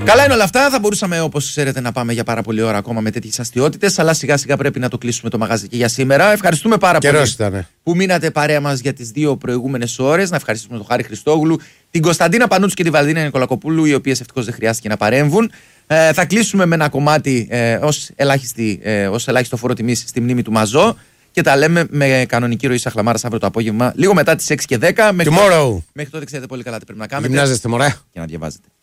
Καλά είναι όλα αυτά. Θα μπορούσαμε, όπως ξέρετε, να πάμε για πάρα πολλή ώρα ακόμα με τέτοιες αστιότητες. Αλλά σιγά σιγά πρέπει να το κλείσουμε το μαγαζί και για σήμερα. Ευχαριστούμε πάρα πολύ που μείνατε παρέα μας για τις 2 προηγούμενες ώρες. Να ευχαριστήσουμε τον Χάρη Χριστόγλου, την Κωνσταντίνα Πανούτσου και τη Βαλντίνα Νικολακοπούλου, οι οποίες ευτυχώς δεν χρειάστηκε να παρέμβουν. Θα κλείσουμε με ένα κομμάτι ως ελάχιστο φόρο τιμής στη μνήμη του Μαζό. Και τα λέμε με κανονική ροή Σαχλαμάρας αύριο το απόγευμα, λίγο μετά τις 6 και 10. Μέχρι τότε ξέρετε πολύ καλά τι πρέπει να κάνετε. Γυμνάζεστε, μωρέ. Και να διαβάζετε.